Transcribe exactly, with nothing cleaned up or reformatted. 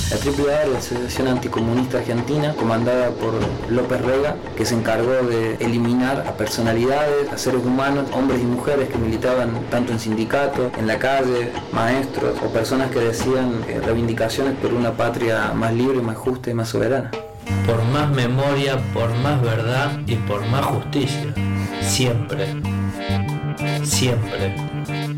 La Triple A era la Asociación Anticomunista Argentina, comandada por López Rega, que se encargó de eliminar a personalidades, a seres humanos, hombres y mujeres que militaban tanto en sindicatos, en la calle, maestros o personas que decían eh, reivindicaciones por una patria más libre, más justa y más soberana. Por más memoria, por más verdad y por más justicia. Siempre. Siempre.